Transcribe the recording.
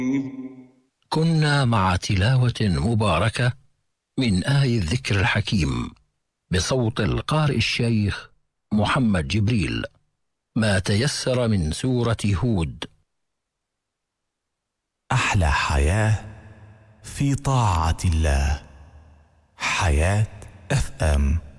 كنا مع تلاوة مباركة من آي الذكر الحكيم بصوت القارئ الشيخ محمد جبريل، ما تيسر من سورة هود. أحلى حياة في طاعة الله. حياة FM.